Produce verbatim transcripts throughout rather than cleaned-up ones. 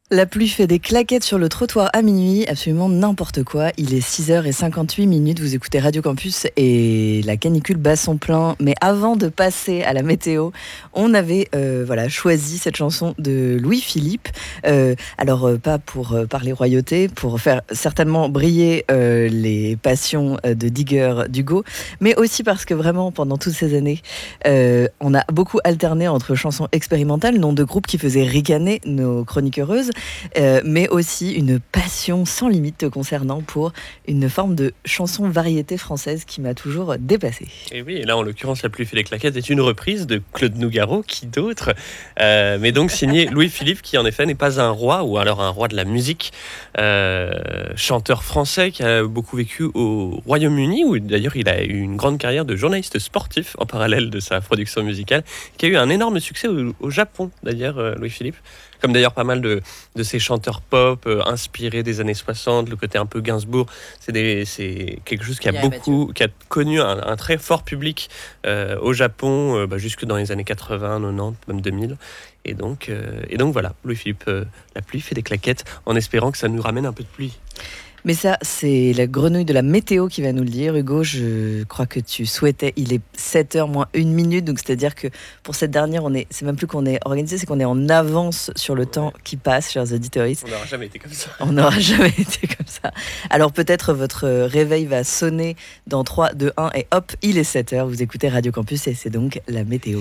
La pluie fait des claquettes sur le trottoir à minuit, absolument n'importe quoi. Il est six heures cinquante-huit minutes, vous écoutez Radio Campus et la canicule bat son plein. Mais avant de passer à la météo, on avait euh, voilà, choisi cette chanson de Louis-Philippe. Euh, alors, euh, pas pour euh, parler royauté, pour faire certainement briller euh, les passions euh, de Digger d'Hugo, mais aussi parce que vraiment, pendant toutes ces années, euh, on a beaucoup alterné entre chansons expérimentales, nom de groupe qui faisait ricaner nos chroniqueuses, Euh, mais aussi une passion sans limite te concernant pour une forme de chanson variété française qui m'a toujours dépassée. Et oui, et là en l'occurrence, La pluie fait des claquettes est une reprise de Claude Nougaro, qui d'autre, euh, mais donc signé Louis-Philippe, qui en effet n'est pas un roi, ou alors un roi de la musique, euh, chanteur français qui a beaucoup vécu au Royaume-Uni, où d'ailleurs il a eu une grande carrière de journaliste sportif en parallèle de sa production musicale, qui a eu un énorme succès au, au Japon d'ailleurs, euh, Louis-Philippe. Comme d'ailleurs pas mal de, de ces chanteurs pop euh, inspirés des années soixante, le côté un peu Gainsbourg, c'est, des, c'est quelque chose qui a, beaucoup, qui a connu un, un très fort public euh, au Japon, euh, bah, jusque dans les années quatre-vingts, quatre-vingt-dix, même deux mille. Et donc, euh, et donc voilà, Louis-Philippe, euh, La pluie fait des claquettes, en espérant que ça nous ramène un peu de pluie. Mais ça, c'est la grenouille de la météo qui va nous le dire. Hugo, je crois que tu souhaitais, il est sept heures moins une minute, donc c'est-à-dire que pour cette dernière, on est, c'est même plus qu'on est organisé, c'est qu'on est en avance sur le ouais. temps qui passe, chers auditeurs. On n'aura jamais été comme ça. On n'aura jamais été comme ça. Alors peut-être votre réveil va sonner dans trois, deux, un et hop, il est sept heures, vous écoutez Radio Campus et c'est donc la météo.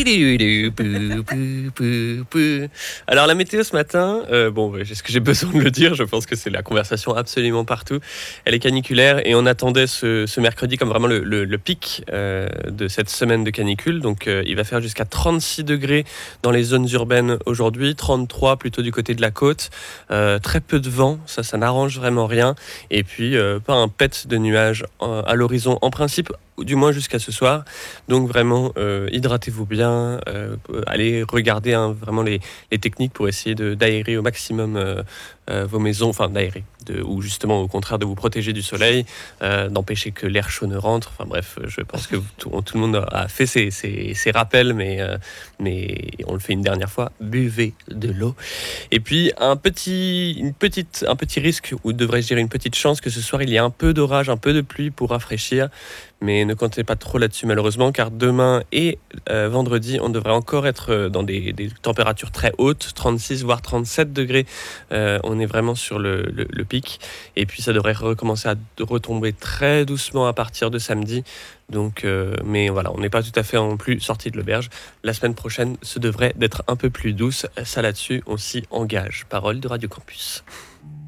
Alors la météo ce matin, euh, bon, est-ce que j'ai besoin de le dire ? Je pense que c'est la conversation absolument partout. Elle est caniculaire et on attendait ce, ce mercredi comme vraiment le, le, le pic euh, de cette semaine de canicule. Donc euh, il va faire jusqu'à trente-six degrés dans les zones urbaines aujourd'hui, trente-trois plutôt du côté de la côte. Euh, très peu de vent, ça, ça n'arrange vraiment rien. Et puis euh, pas un pet de nuages euh, à l'horizon en principe, du moins jusqu'à ce soir. Donc vraiment, euh, hydratez-vous bien, euh, allez regarder hein, vraiment les, les techniques pour essayer de, d'aérer au maximum euh, euh, vos maisons, enfin d'aérer, de, ou justement au contraire de vous protéger du soleil, euh, d'empêcher que l'air chaud ne rentre. Enfin bref, je pense que tout, tout le monde a fait ses, ses, ses rappels, mais, euh, mais on le fait une dernière fois, buvez de l'eau. Et puis un petit, une petite, un petit risque, ou devrais-je dire une petite chance, que ce soir il y ait un peu d'orage, un peu de pluie pour rafraîchir. Mais ne comptez pas trop là-dessus malheureusement, car demain et euh, vendredi, on devrait encore être dans des, des températures très hautes, trente-six voire trente-sept degrés. Euh, on est vraiment sur le, le, le pic. Et puis ça devrait recommencer à retomber très doucement à partir de samedi. Donc, euh, mais voilà, on n'est pas tout à fait non plus sorti de l'auberge. La semaine prochaine, ce devrait d'être un peu plus douce. Ça là-dessus, on s'y engage. Parole de Radio Campus.